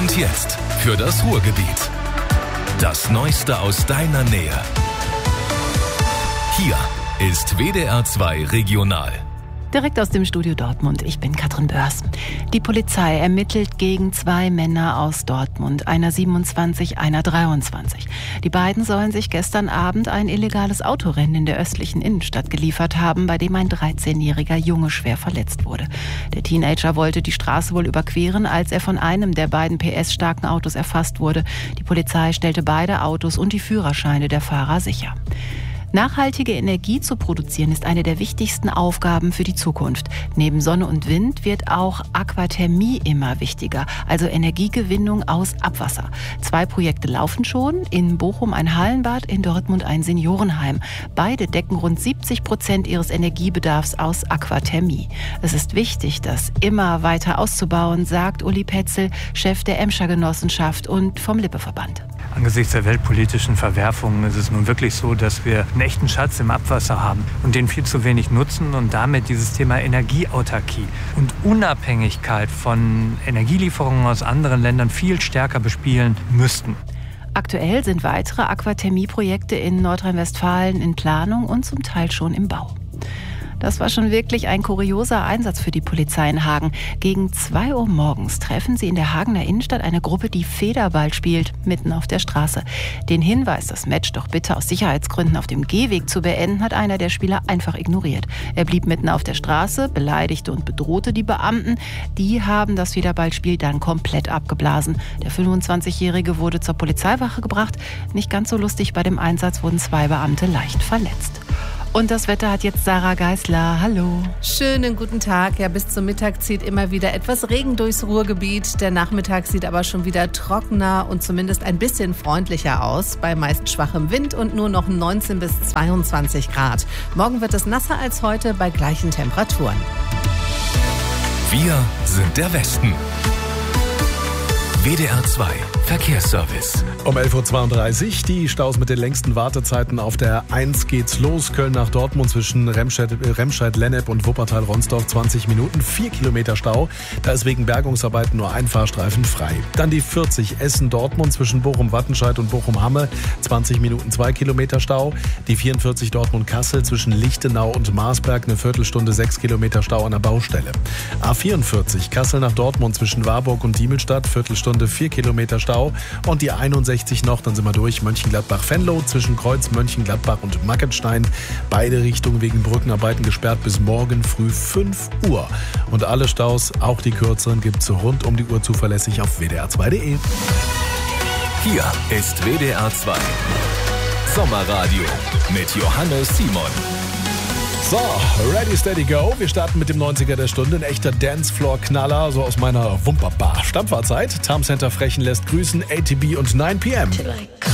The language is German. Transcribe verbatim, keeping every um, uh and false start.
Und jetzt für das Ruhrgebiet. Das Neueste aus deiner Nähe. Hier ist W D R zwei Regional. Direkt aus dem Studio Dortmund, ich bin Katrin Börs. Die Polizei ermittelt gegen zwei Männer aus Dortmund, einer siebenundzwanzig, einer dreiundzwanzig. Die beiden sollen sich gestern Abend ein illegales Autorennen in der östlichen Innenstadt geliefert haben, bei dem ein dreizehnjähriger Junge schwer verletzt wurde. Der Teenager wollte die Straße wohl überqueren, als er von einem der beiden P S-starken Autos erfasst wurde. Die Polizei stellte beide Autos und die Führerscheine der Fahrer sicher. Nachhaltige Energie zu produzieren ist eine der wichtigsten Aufgaben für die Zukunft. Neben Sonne und Wind wird auch Aquathermie immer wichtiger, also Energiegewinnung aus Abwasser. Zwei Projekte laufen schon, in Bochum ein Hallenbad, in Dortmund ein Seniorenheim. Beide decken rund siebzig Prozent ihres Energiebedarfs aus Aquathermie. Es ist wichtig, das immer weiter auszubauen, sagt Uli Petzel, Chef der Emscher Genossenschaft und vom Lippe-Verband. Angesichts der weltpolitischen Verwerfungen ist es nun wirklich so, dass wir einen echten Schatz im Abwasser haben und den viel zu wenig nutzen und damit dieses Thema Energieautarkie und Unabhängigkeit von Energielieferungen aus anderen Ländern viel stärker bespielen müssten. Aktuell sind weitere Aquathermie-Projekte in Nordrhein-Westfalen in Planung und zum Teil schon im Bau. Das war schon wirklich ein kurioser Einsatz für die Polizei in Hagen. Gegen zwei Uhr morgens treffen sie in der Hagener Innenstadt eine Gruppe, die Federball spielt, mitten auf der Straße. Den Hinweis, das Match doch bitte aus Sicherheitsgründen auf dem Gehweg zu beenden, hat einer der Spieler einfach ignoriert. Er blieb mitten auf der Straße, beleidigte und bedrohte die Beamten. Die haben das Federballspiel dann komplett abgeblasen. Der fünfundzwanzigjährige wurde zur Polizeiwache gebracht. Nicht ganz so lustig, bei dem Einsatz wurden zwei Beamte leicht verletzt. Und das Wetter hat jetzt Sarah Geisler. Hallo. Schönen guten Tag. Ja, bis zum Mittag zieht immer wieder etwas Regen durchs Ruhrgebiet. Der Nachmittag sieht aber schon wieder trockener und zumindest ein bisschen freundlicher aus. Bei meist schwachem Wind und nur noch neunzehn bis zweiundzwanzig Grad. Morgen wird es nasser als heute bei gleichen Temperaturen. Wir sind der Westen. W D R zwei Verkehrsservice. Um elf Uhr zweiunddreißig, die Staus mit den längsten Wartezeiten auf der eins geht's los. Köln nach Dortmund zwischen Remscheid, Remscheid Lennep und Wuppertal-Ronsdorf zwanzig Minuten, vier Kilometer Stau. Da ist wegen Bergungsarbeiten nur ein Fahrstreifen frei. Dann die vierzig Essen-Dortmund zwischen Bochum-Wattenscheid und Bochum-Hamme, zwanzig Minuten, zwei Kilometer Stau. Die vierundvierzig Dortmund-Kassel zwischen Lichtenau und Marsberg, eine Viertelstunde, sechs Kilometer Stau an der Baustelle. A vierundvierzig Kassel nach Dortmund zwischen Warburg und Diemelstadt, Viertelstunde, vier Kilometer Stau. Und die einundsechzig noch, dann sind wir durch, Mönchengladbach-Venlo zwischen Kreuz, Mönchengladbach und Mackenstein. Beide Richtungen wegen Brückenarbeiten gesperrt bis morgen früh fünf Uhr. Und alle Staus, auch die kürzeren, gibt's rund um die Uhr zuverlässig auf W D R zwei Punkt de. Hier ist W D R zwei Sommerradio mit Johannes Simon. So, ready, steady, go. Wir starten mit dem neunziger der Stunde. Ein echter Dancefloor-Knaller, so aus meiner Wumperbar. Stammfahrzeit. Tarm Center Frechen lässt grüßen, A T B und nine p m.